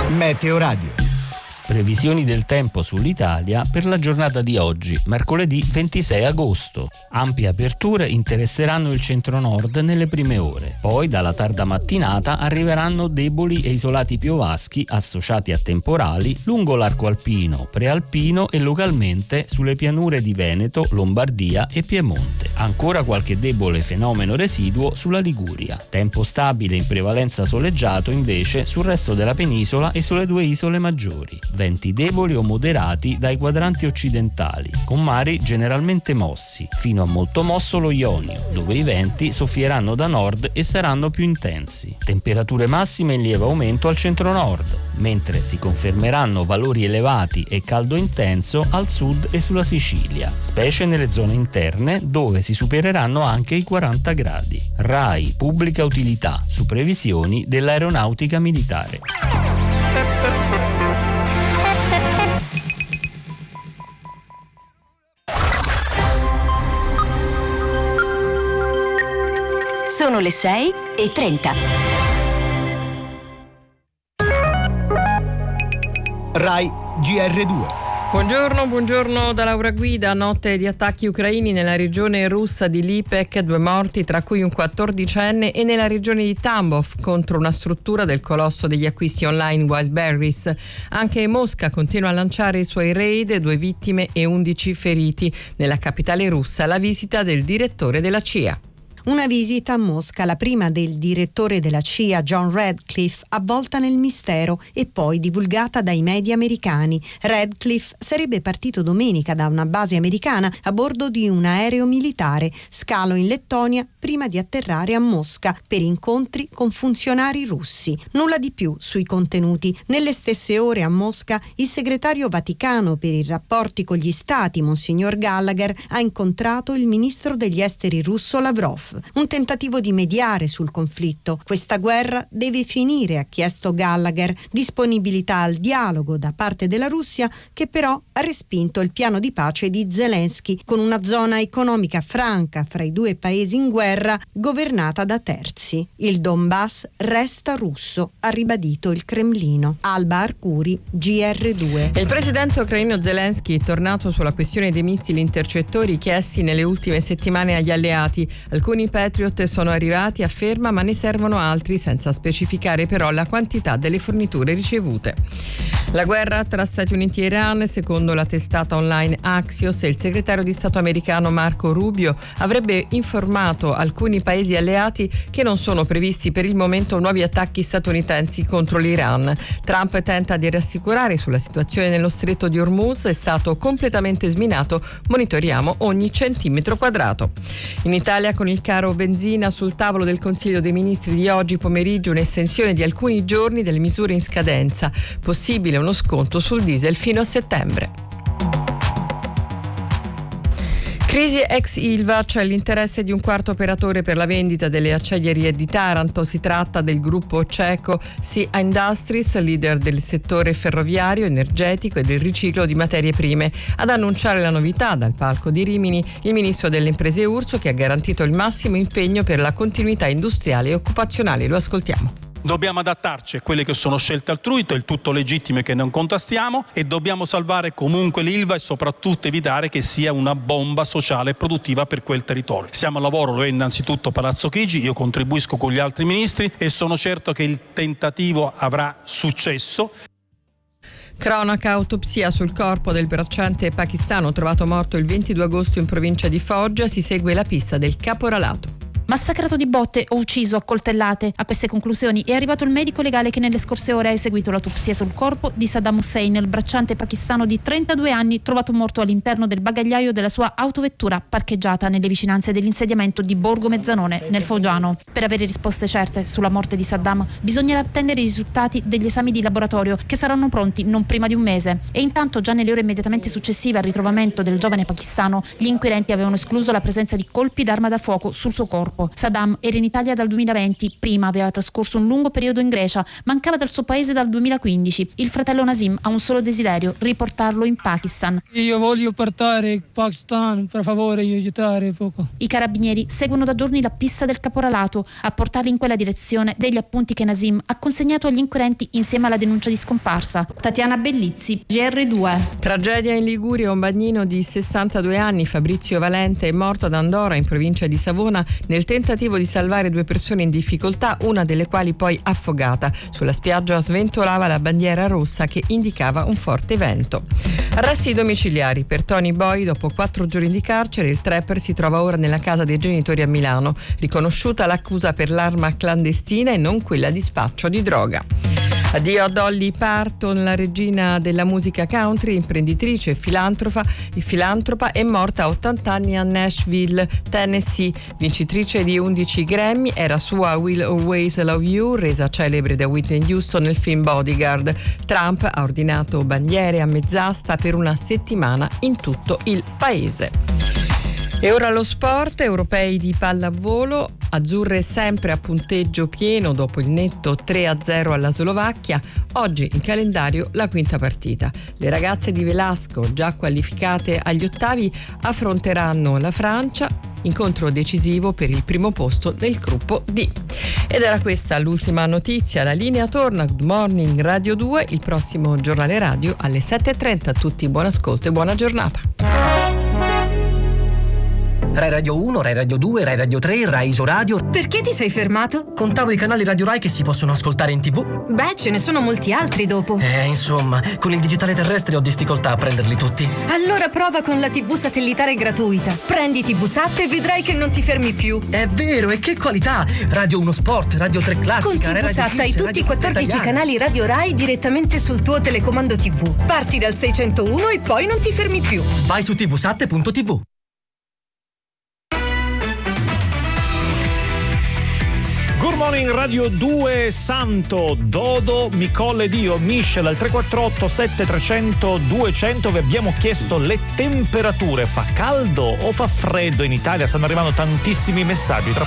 Meteo Radio. Previsioni del tempo sull'Italia per la giornata di oggi, mercoledì 26 agosto. Ampie aperture interesseranno il centro-nord nelle prime ore. Poi, dalla tarda mattinata, arriveranno deboli e isolati piovaschi associati a temporali lungo l'arco alpino, prealpino e localmente sulle pianure di Veneto, Lombardia e Piemonte. Ancora qualche debole fenomeno residuo sulla Liguria. Tempo stabile in prevalenza soleggiato invece sul resto della penisola e sulle due isole maggiori. Venti deboli o moderati dai quadranti occidentali, con mari generalmente mossi, fino a molto mosso lo Ionio, dove i venti soffieranno da nord e saranno più intensi. Temperature massime in lieve aumento al centro-nord, mentre si confermeranno valori elevati e caldo intenso al sud e sulla Sicilia, specie nelle zone interne dove si supereranno anche i 40 gradi. RAI Pubblica Utilità su previsioni dell'Aeronautica Militare. Sono le 6:30. RAI GR2. Buongiorno da Laura Guida. Notte di attacchi ucraini nella regione russa di Lipec, 2 morti tra cui un 14enne, e nella regione di Tambov contro una struttura del colosso degli acquisti online Wildberries. Anche Mosca continua a lanciare i suoi raid, 2 vittime e 11 feriti. Nella capitale russa la visita del direttore della CIA. Una visita a Mosca, la prima del direttore della CIA John Radcliffe, avvolta nel mistero e poi divulgata dai media americani. Radcliffe sarebbe partito domenica da una base americana a bordo di un aereo militare, scalo in Lettonia prima di atterrare a Mosca per incontri con funzionari russi. Nulla di più sui contenuti. Nelle stesse ore a Mosca il segretario vaticano per i rapporti con gli stati, Monsignor Gallagher, ha incontrato il ministro degli esteri russo Lavrov. Un tentativo di mediare sul conflitto. Questa guerra deve finire, ha chiesto Gallagher. Disponibilità al dialogo da parte della Russia, che però ha respinto il piano di pace di Zelensky, con una zona economica franca fra i due paesi in guerra, governata da terzi. Il Donbass resta russo, ha ribadito il Cremlino. Alba Arcuri, GR2. Il presidente ucraino Zelensky è tornato sulla questione dei missili intercettori chiesti nelle ultime settimane agli alleati. Alcuni Patriot sono arrivati, afferma, ma ne servono altri, senza specificare però la quantità delle forniture ricevute. La guerra tra Stati Uniti e Iran, secondo la testata online Axios, il segretario di Stato americano Marco Rubio avrebbe informato alcuni paesi alleati che non sono previsti per il momento nuovi attacchi statunitensi contro l'Iran. Trump tenta di rassicurare sulla situazione nello stretto di Hormuz, è stato completamente sminato, monitoriamo ogni centimetro quadrato. In Italia, con il caro benzina sul tavolo del Consiglio dei Ministri di oggi pomeriggio, un'estensione di alcuni giorni delle misure in scadenza, possibile uno sconto sul diesel fino a settembre. Crisi ex Ilva, c'è l'interesse di un quarto operatore per la vendita delle acciaierie di Taranto. Si tratta del gruppo ceco Sea Industries, leader del settore ferroviario, energetico e del riciclo di materie prime. Ad annunciare la novità dal palco di Rimini il ministro delle imprese Urso, che ha garantito il massimo impegno per la continuità industriale e occupazionale. Lo ascoltiamo. Dobbiamo adattarci a quelle che sono scelte altrui, del tutto legittime, che non contastiamo, e dobbiamo salvare comunque l'Ilva e soprattutto evitare che sia una bomba sociale e produttiva per quel territorio. Siamo al lavoro, lo è innanzitutto Palazzo Chigi, io contribuisco con gli altri ministri e sono certo che il tentativo avrà successo. Cronaca, autopsia sul corpo del bracciante pakistano trovato morto il 22 agosto in provincia di Foggia, si segue la pista del caporalato. Massacrato di botte o ucciso a coltellate. A queste conclusioni è arrivato il medico legale che nelle scorse ore ha eseguito l'autopsia sul corpo di Saddam Hussein, il bracciante pakistano di 32 anni trovato morto all'interno del bagagliaio della sua autovettura parcheggiata nelle vicinanze dell'insediamento di Borgo Mezzanone nel Foggiano. Per avere risposte certe sulla morte di Saddam bisognerà attendere i risultati degli esami di laboratorio, che saranno pronti non prima di un mese. E intanto, già nelle ore immediatamente successive al ritrovamento del giovane pakistano, gli inquirenti avevano escluso la presenza di colpi d'arma da fuoco sul suo corpo. corpo. Saddam era in Italia dal 2020, prima aveva trascorso un lungo periodo in Grecia, mancava dal suo paese dal 2015. Il fratello Nasim ha un solo desiderio: riportarlo in Pakistan. Io voglio portare in Pakistan, per favore, aiutare poco. I carabinieri seguono da giorni la pista del caporalato. A portarli in quella direzione degli appunti che Nasim ha consegnato agli inquirenti insieme alla denuncia di scomparsa. Tatiana Bellizzi, GR2. Tragedia in Liguria, un bagnino di 62 anni, Fabrizio Valente, è morto ad Andora, in provincia di Savona, nel tentativo di salvare 2 persone in difficoltà, una delle quali poi affogata. Sulla spiaggia sventolava la bandiera rossa che indicava un forte vento. Arresti domiciliari per Tony Boy. Dopo 4 giorni di carcere, il trapper si trova ora nella casa dei genitori a Milano. Riconosciuta l'accusa per l'arma clandestina e non quella di spaccio di droga. Addio a Dolly Parton, la regina della musica country, imprenditrice e filantropa, è morta a 80 anni a Nashville, Tennessee. Vincitrice di 11 Grammy, era sua Will Always Love You, resa celebre da Whitney Houston nel film Bodyguard. Trump ha ordinato bandiere a mezz'asta per una settimana in tutto il paese. E ora lo sport, europei di pallavolo, azzurre sempre a punteggio pieno dopo il netto 3-0 alla Slovacchia. Oggi in calendario la quinta partita. Le ragazze di Velasco, già qualificate agli ottavi, affronteranno la Francia, incontro decisivo per il primo posto nel gruppo D. Ed era questa l'ultima notizia. La linea torna. Good Morning Radio 2, il prossimo giornale radio alle 7:30. A tutti buon ascolto e buona giornata. Rai Radio 1, Rai Radio 2, Rai Radio 3, Rai Isoradio. Perché ti sei fermato? Contavo i canali Radio Rai che si possono ascoltare in TV. Beh, ce ne sono molti altri dopo. Insomma, con il digitale terrestre ho difficoltà a prenderli tutti. Allora prova con la TV satellitare gratuita. Prendi TV Sat e vedrai che non ti fermi più. È vero, e che qualità! Radio 1 Sport, Radio 3 Classica, con TV Sat hai tutti i 14 canali Radio Rai direttamente sul tuo telecomando TV. Parti dal 601 e poi non ti fermi più. Vai su tvsat.tv. Good Morning Radio 2, Santo, Dodo, Micol ed io, Michel al 348 7300 200. Vi abbiamo chiesto le temperature. Fa caldo o fa freddo in Italia? Stanno arrivando tantissimi messaggi. Tra